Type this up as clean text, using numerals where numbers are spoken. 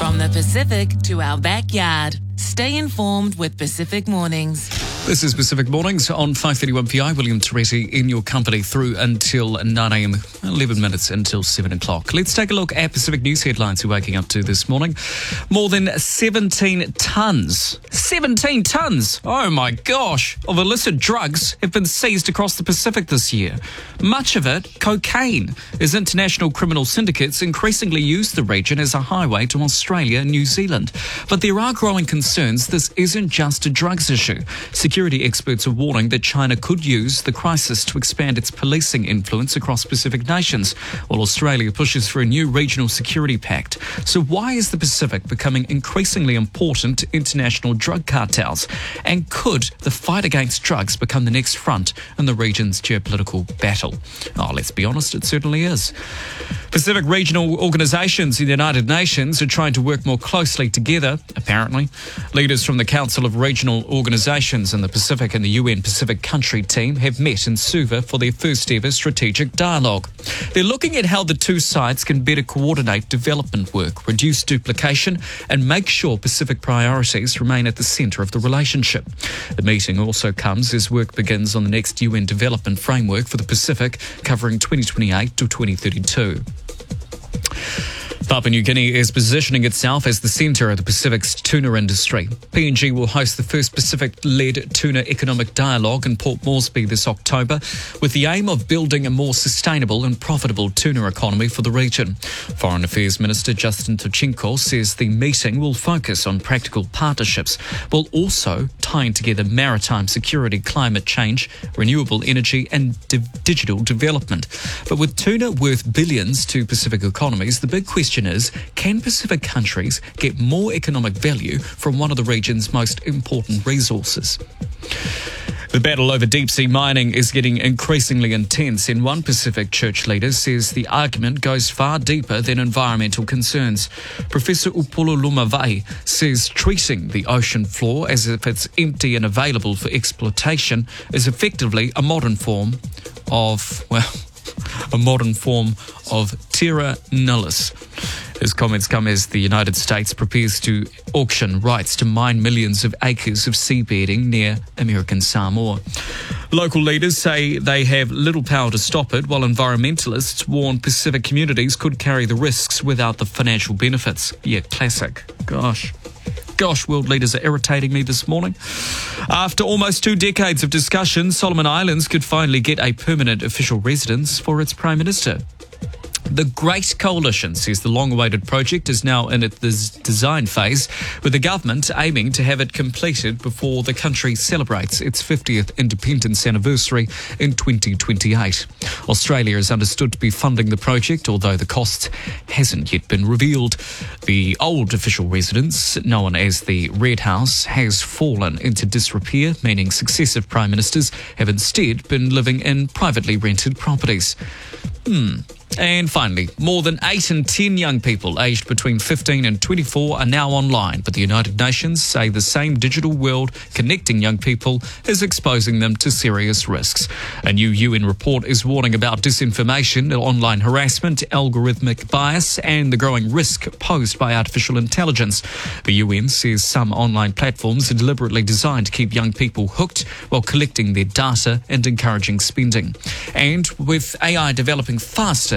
From the Pacific to our backyard. Stay informed with Pacific Mornings. This is Pacific Mornings on 5:31 PI. William Toretti in your company through until 9 a.m, 11 minutes until 7 o'clock. Let's take a look at Pacific News headlines we're waking up to this morning. More than 17 tonnes, oh my gosh, of illicit drugs have been seized across the Pacific this year. Much of it cocaine, as international criminal syndicates increasingly use the region as a highway to Australia and New Zealand. But there are growing concerns this isn't just a drugs issue. Security experts are warning that China could use the crisis to expand its policing influence across Pacific nations, while Australia pushes for a new regional security pact. So why is the Pacific becoming increasingly important to international drug cartels? And could the fight against drugs become the next front in the region's geopolitical battle? Oh, let's be honest, it certainly is. Pacific regional organisations in the United Nations are trying to work more closely together, apparently. Leaders from the Council of Regional Organisations in the Pacific and the UN Pacific Country Team have met in Suva for their first ever strategic dialogue. They're looking at how the two sides can better coordinate development work, reduce duplication and make sure Pacific priorities remain at the centre of the relationship. The meeting also comes as work begins on the next UN development framework for the Pacific, covering 2028 to 2032. Papua New Guinea is positioning itself as the centre of the Pacific's tuna industry. PNG will host the first Pacific-led tuna economic dialogue in Port Moresby this October, with the aim of building a more sustainable and profitable tuna economy for the region. Foreign Affairs Minister Justin Tochenko says the meeting will focus on practical partnerships, while also tying together maritime security, climate change, renewable energy and digital development. But with tuna worth billions to Pacific economies, the big question is, can Pacific countries get more economic value from one of the region's most important resources? The battle over deep-sea mining is getting increasingly intense, and one Pacific church leader says the argument goes far deeper than environmental concerns. Professor Upolu Lumavai says treating the ocean floor as if it's empty and available for exploitation is effectively a modern form of terra nullius. His comments come as the United States prepares to auction rights to mine millions of acres of seabed near American Samoa. Local leaders say they have little power to stop it, while environmentalists warn Pacific communities could carry the risks without the financial benefits. Yeah, classic. Gosh, world leaders are irritating me this morning. After almost 2 decades of discussion, Solomon Islands could finally get a permanent official residence for its Prime Minister. The Great Coalition says the long-awaited project is now in its design phase, with the government aiming to have it completed before the country celebrates its 50th independence anniversary in 2028. Australia is understood to be funding the project, although the cost hasn't yet been revealed. The old official residence, known as the Red House, has fallen into disrepair, meaning successive prime ministers have instead been living in privately rented properties. And finally, more than 8 in 10 young people aged between 15 and 24 are now online, but the United Nations say the same digital world connecting young people is exposing them to serious risks. A new UN report is warning about disinformation, online harassment, algorithmic bias, and the growing risk posed by artificial intelligence. The UN says some online platforms are deliberately designed to keep young people hooked while collecting their data and encouraging spending. And with AI developing faster